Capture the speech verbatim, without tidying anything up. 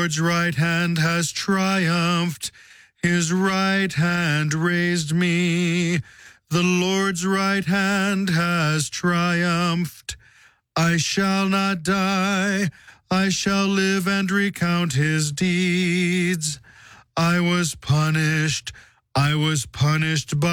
Lord's right hand has triumphed. His right hand raised me. The Lord's right hand has triumphed. I shall not die. I shall live and recount his deeds. I was punished. I was punished by